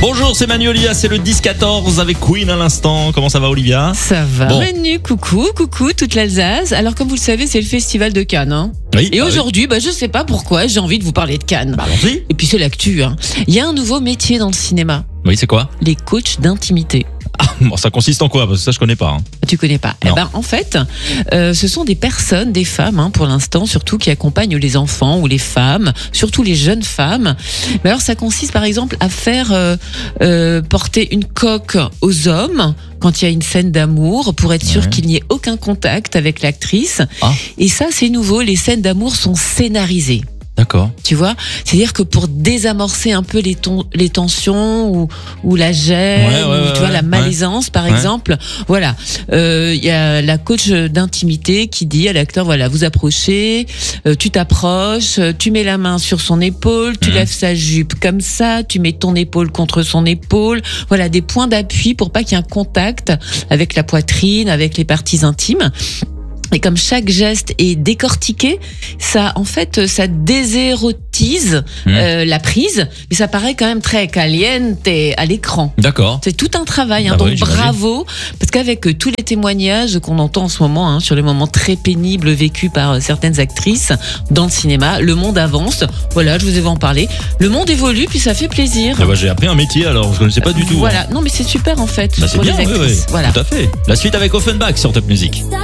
Bonjour, c'est Manu Olivia, c'est le 10-14 avec Queen à l'instant. Comment ça va, Olivia? Ça va, Bon. Manu, coucou toute l'Alsace. Alors comme vous le savez, c'est le festival de Cannes. Hein. Oui, Et aujourd'hui, je sais pas pourquoi, j'ai envie de vous parler de Cannes. allons-y. Et puis c'est l'actu. Hein. Il y a un nouveau métier dans le cinéma, Oui, c'est quoi? les coachs d'intimité. Bon, ça consiste en quoi? Parce que ça, je connais pas. Tu connais pas? Non. Eh ben, en fait, ce sont des personnes, des femmes, hein, pour l'instant, surtout qui accompagnent les enfants ou les femmes, surtout les jeunes femmes. Mais alors, ça consiste, par exemple, à faire porter une coque aux hommes quand il y a une scène d'amour, pour être sûr qu'il n'y ait aucun contact avec l'actrice. Ah. Et ça, c'est nouveau. Les scènes d'amour sont scénarisées. D'accord. Tu vois, c'est-à-dire que pour désamorcer un peu les tensions ou la gêne, ou, tu vois, la malaisance, par exemple. Voilà, il y a la coach d'intimité qui dit à l'acteur, voilà, vous approchez, tu t'approches, tu mets la main sur son épaule, tu lèves sa jupe comme ça, tu mets ton épaule contre son épaule. Voilà, des points d'appui pour pas qu'il y ait un contact avec la poitrine, avec les parties intimes. Et comme chaque geste est décortiqué, ça, en fait, ça désérotise la prise, mais ça paraît quand même très caliente à l'écran. D'accord. C'est tout un travail, hein, Bah donc oui, j'imagine. bravo, parce qu'avec tous les témoignages qu'on entend en ce moment, hein, sur les moments très pénibles vécus par certaines actrices dans le cinéma, le monde avance. Voilà, je vous ai en parler. Le monde évolue, puis ça fait plaisir. Ah bah, j'ai appris un métier alors, je connaissais pas du tout. Voilà, non mais c'est super en fait Bah, c'est pour bien, les oui, actrices. oui. Voilà. Tout à fait. La suite avec Offenbach sur Top Music.